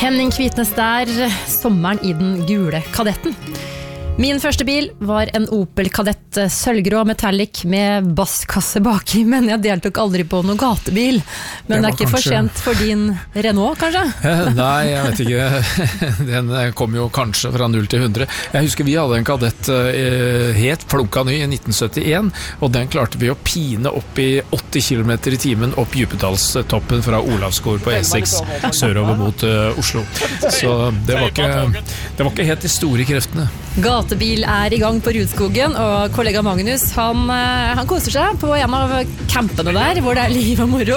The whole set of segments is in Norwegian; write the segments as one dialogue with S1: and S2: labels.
S1: Henning Kvitnes der, sommeren I den gule kadetten. Min første bil var en Opel Kadett sølvgrå metallic med basskasse baki, men jeg deltok aldri på noen gatebil. Men det ikke for sent for din Renault, kanskje?
S2: Nei, jeg vet ikke. Den kom jo kanskje fra 0 til 100. Jeg husker vi hadde en Kadett helt flunka ny I 1971, og den klarte vi å pine opp I 80 km I timen opp Djupedalstoppen fra Olavsgård på E6 sørover mot Oslo. Så det var ikke helt de store kreftene.
S1: Gatebil I gang på Rudskogen, og kollega Magnus, han koser seg på en av campene der, hvor det liv og moro.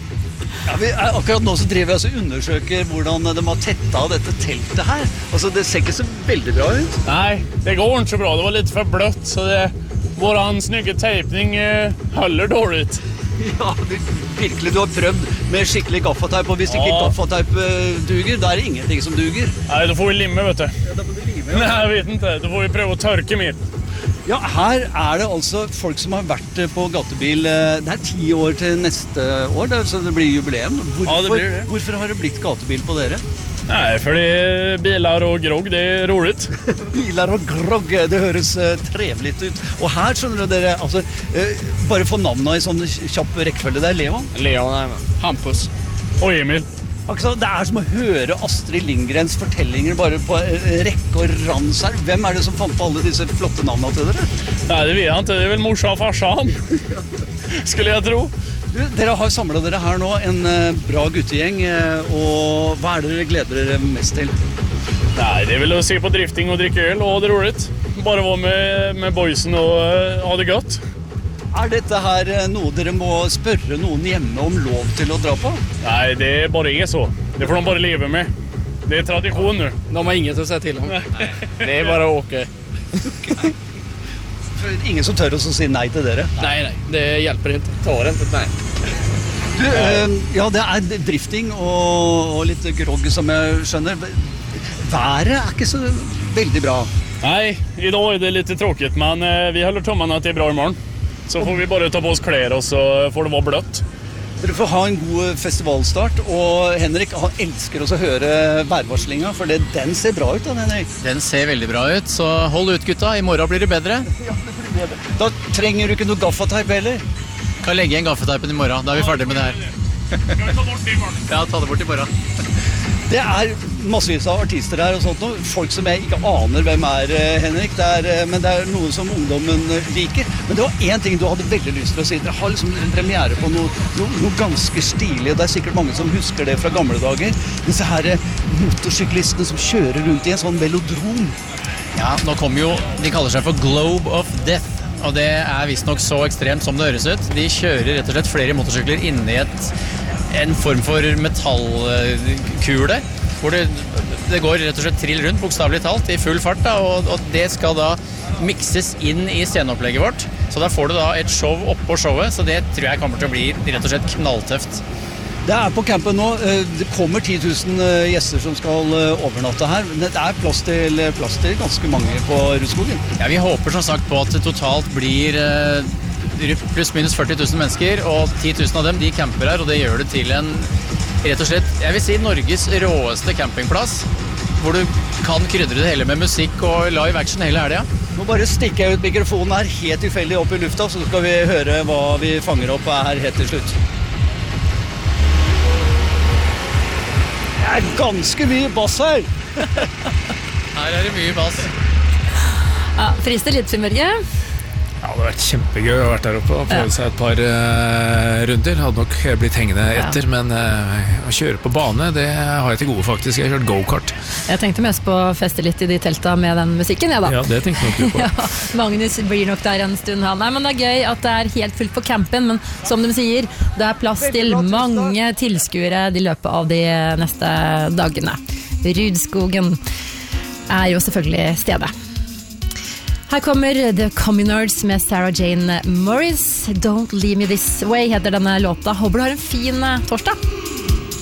S3: Ja, akkurat nå så driver vi og undersøker hvordan de har tettet av dette teltet her. Altså, det ser ikke så veldig bra ut.
S4: Nej, det går inte så bra. Det var lite för blött, så våran snygga tejpning håller dåligt.
S3: Ja, virkelig, du har prøvd med skikkelig gaffateip, og hvis ikke gaffateip duger, da det ingenting som duger.
S4: Nej, då får vi limma, vet du.
S3: Ja, da må vi lime.
S4: Nej, jag vet inte. Då får vi prøve å tørke mer.
S3: Ja, her det altså folk som har vært på gatebil. Det 10 år til neste år, så det blir jubileum.
S4: Ja, det blir det.
S3: Hvorfor har det blitt gatebil på dere?
S4: Nej, för det bilar och grogg, det roligt.
S3: Bilar og grogg, det høres trevligt ut. Og her skjønner dere, altså, bare få navnet I sånn kjapp rekkefølge. Det Leon.
S4: Leon, Hampus. Og Emil.
S3: Altså, det som å høre Astrid Lindgrens fortellinger bare på rekke og rans her. Hvem det som fant på alle disse flotte navnene til dere?
S4: Nej, det vet jag inte. Det är väl morsa och farsan. Skulle jag tro.
S3: Dere har samlet dere her nå en bra guttegjeng, og hva dere gleder dere mest til?
S4: Nej, det väl att se på drifting och dricka öl och ha det roligt. Bara vara med boysen och ha det gott.
S3: Dette her noe dere må spørre noen hjemme om lov til å dra på?
S4: Nej, det bara så. Det får de bara leva med. Det tradition nu.
S5: De har inget att säga till om. Det bara att åka.
S3: Ingen som tør å si nei til dere?
S5: Nej, det hjälper inte. Ta det inte, nej.
S3: Ja, det drifting og litt grogg som jeg skjønner. Været ikke så veldig bra.
S4: Nej, idag det lite tråkigt, men vi håller tummarna att det bra imorgon. Så får vi bara ta på oss kläder och så får det vara blött.
S3: Dere får ha en god festivalstart, og Henrik, han elsker også å høre værvarslinga, for den ser bra ut da, Henrik.
S5: Den ser veldig bra ut, så hold ut gutta, I morgen blir det bedre.
S3: Ja, det blir bedre. Da trenger du ikke noe gaffateip heller.
S5: Kan legge igjen gaffateipen I morgen, da vi ferdig med det her.
S4: Ska vi ta bort det imorgon?
S5: Ja, ta det bort I morgen.
S3: Det massevis av artister her og sånt noe. Folk som jeg ikke aner hvem Henrik. Men det noe som ungdommen liker. Men det var en ting du hadde veldig lyst til å si. Dere har liksom en premiere på noe ganske stilig. Det sikkert mange som husker det fra gamle dager. Disse her motorsyklistene som kjører rundt I en sånn velodrom.
S5: Ja, nå kommer jo, de kaller seg for Globe of Death. Og det visst nok så ekstremt som det høres ut. De kjører rett og slett flere motorsykler inne I en form for metallkule, hvor det går rett og slett trill rundt, bokstavelig talt, I full fart, da, og det skal da mixes inn I sceneopplegget vårt. Så da får du da et show oppå showet, så det tror jeg kommer til å bli rett og slett knalltøft.
S3: Det på campen nå, det kommer 10 000 gjester som skal overnatte her, men det plass til ganske mange på Rudskogen.
S5: Ja, vi håper som sagt på at det totalt blir pluss minus 40 000 mennesker, og 10 000 av dem de camper her, og det gjør det til en, rett og slett, jeg vil si Norges råeste campingplass, hvor du kan krydre det hele med musikk og live action hele helgen.
S3: Nå bare stikker jeg ut mikrofonen her helt tilfeldig opp I lufta, så skal vi høre hva vi fanger opp her helt til slutt. Det ganske mye bass her.
S5: Her det mye bass.
S1: Ja, frister litt, Mørge.
S2: Ja, det har vært kjempegøy å ha vært der oppe og prøve seg et par runder. Hadde nok blitt hengende etter, men å kjøre på bane, det har jeg til gode faktisk. Jeg har kjørt go-kart.
S1: Jeg tenkte mest på å feste litt I de telta med den musikken, ja da.
S2: Ja, det tenkte nok du på.
S1: Ja, Magnus blir nok der en stund han. Nei, men det gøy at det helt fullt på campen, men som de sier, det plass til mange tilskuere I løpet av de neste dagene. Rudskogen jo selvfølgelig stedet. Her kommer The Communards med Sarah Jane Morris. Don't Leave Me This Way heter denne låta. Håper du har en fin torsdag.